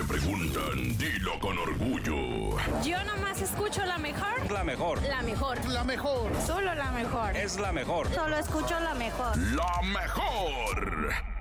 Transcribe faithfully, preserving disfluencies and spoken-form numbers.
preguntan, dilo con orgullo. Yo nomás escucho la mejor. La mejor. La mejor. La mejor. Solo la mejor. Es la mejor. Solo escucho la mejor. La mejor.